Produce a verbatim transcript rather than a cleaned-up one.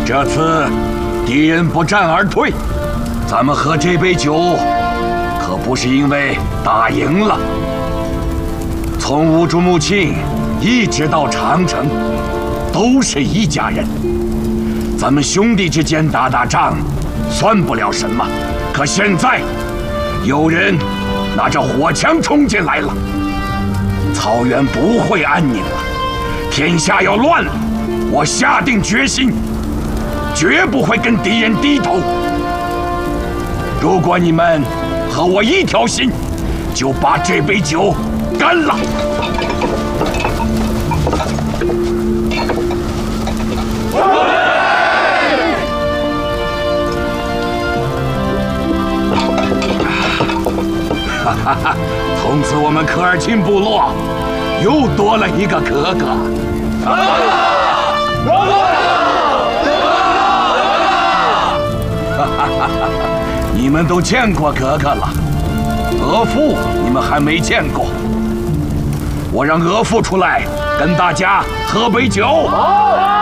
这次敌人不战而退，咱们喝这杯酒，可不是因为打赢了。从乌珠穆庆一直到长城，都是一家人。咱们兄弟之间打打仗，算不了什么。可现在，有人拿着火枪冲进来了，草原不会安宁了，天下要乱了。我下定决心，绝不会跟敌人低头。如果你们和我一条心，就把这杯酒干了。哈哈哈！从此我们科尔沁部落又多了一个格格。啊！格格！哈哈哈哈！你们都见过格格了，额驸你们还没见过。我让额驸出来跟大家喝杯酒。好。